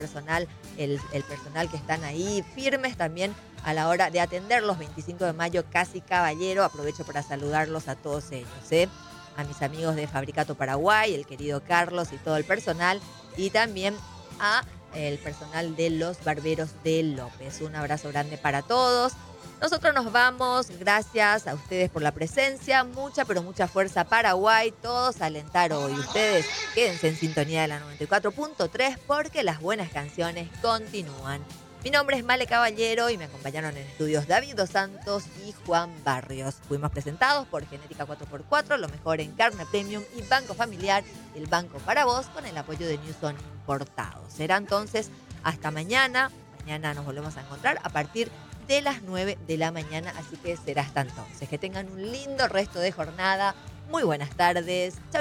personal, el personal que están ahí firmes también a la hora de atender los 25 de mayo, casi caballero. Aprovecho para saludarlos a todos ellos, ¿eh? A mis amigos de Fabricato Paraguay, el querido Carlos y todo el personal, y también a el personal de los barberos de López. Un abrazo grande para todos. Nosotros nos vamos, gracias a ustedes por la presencia, mucha pero mucha fuerza Paraguay, todos a alentar hoy. Ustedes quédense en sintonía de la 94.3 porque las buenas canciones continúan. Mi nombre es Male Caballero y me acompañaron en estudios David Dos Santos y Juan Barrios. Fuimos presentados por Genética 4x4, lo mejor en carne premium y Banco Familiar, el banco para vos, con el apoyo de Newson Importados. Será entonces hasta mañana. Mañana nos volvemos a encontrar a partir de las 9 de la mañana, así que será hasta entonces. Que tengan un lindo resto de jornada. Muy buenas tardes. Chau.